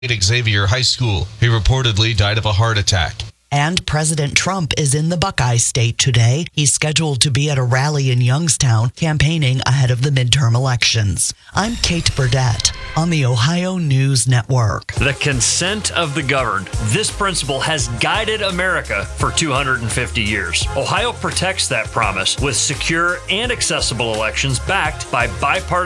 Xavier High School. He reportedly died of a heart attack. And President Trump is in the Buckeye State today. He's scheduled to be at a rally in Youngstown campaigning ahead of the midterm elections. I'm Kate Burdett on the Ohio News Network. The consent of the governed. This principle has guided America for 250 years. Ohio protects that promise with secure and accessible elections backed by bipartisan